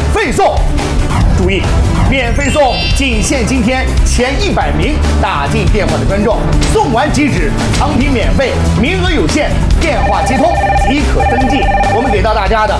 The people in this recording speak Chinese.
费送。注意，免费送仅限今天前100名打进电话的观众，送完即止，藏品免费，名额有限，电话接通即可登记。我们给到大家的